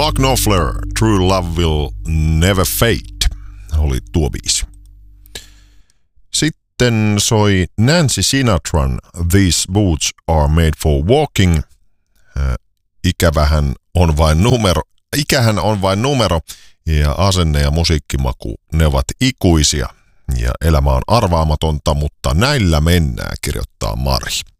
Mark Knopfler, True Love Will Never Fade, oli tuo biisi. Sitten soi Nancy Sinatran These Boots Are Made For Walking. Ikähän on vain numero ja asenne ja musiikkimaku, ne ovat ikuisia ja elämä on arvaamatonta, mutta näillä mennään, kirjoittaa Mari.